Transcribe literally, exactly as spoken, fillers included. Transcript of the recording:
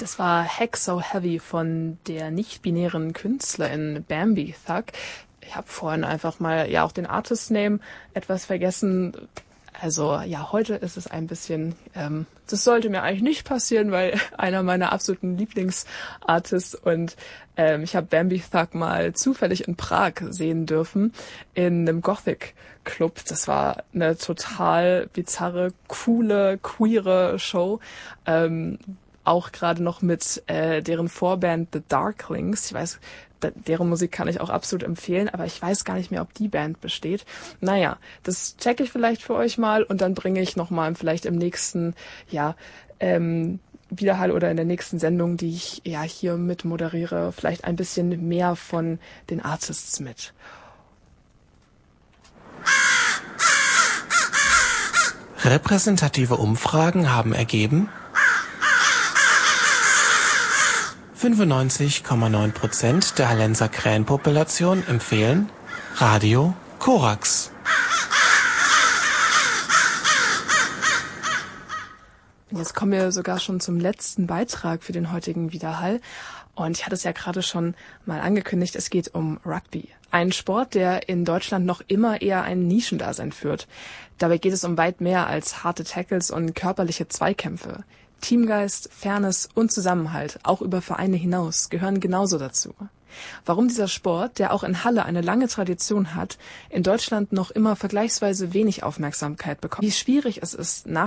Das war Heck So Heavy von der nicht-binären Künstlerin Bambi Thug. Ich habe vorhin einfach mal ja auch den Artist-Name etwas vergessen. Also ja, heute ist es ein bisschen, ähm, das sollte mir eigentlich nicht passieren, weil einer meiner absoluten Lieblingsartists und ähm, ich habe Bambi Thug mal zufällig in Prag sehen dürfen, in einem Gothic-Club. Das war eine total bizarre, coole, queere Show. Ähm, auch gerade noch mit äh, deren Vorband The Darklings. Ich weiß, d- deren Musik kann ich auch absolut empfehlen, aber ich weiß gar nicht mehr, ob die Band besteht. Naja, das checke ich vielleicht für euch mal und dann bringe ich nochmal vielleicht im nächsten, ja, ähm, Widerhall oder in der nächsten Sendung, die ich ja hier mit moderiere, vielleicht ein bisschen mehr von den Artists mit. Repräsentative Umfragen haben ergeben, fünfundneunzig Komma neun Prozent der Hallenser Krähenpopulation empfehlen Radio Korax. Jetzt kommen wir sogar schon zum letzten Beitrag für den heutigen Widerhall. Und ich hatte es ja gerade schon mal angekündigt, es geht um Rugby. Ein Sport, der in Deutschland noch immer eher ein Nischendasein führt. Dabei geht es um weit mehr als harte Tackles und körperliche Zweikämpfe. Teamgeist, Fairness und Zusammenhalt, auch über Vereine hinaus, gehören genauso dazu. Warum dieser Sport, der auch in Halle eine lange Tradition hat, in Deutschland noch immer vergleichsweise wenig Aufmerksamkeit bekommt, wie schwierig es ist, nach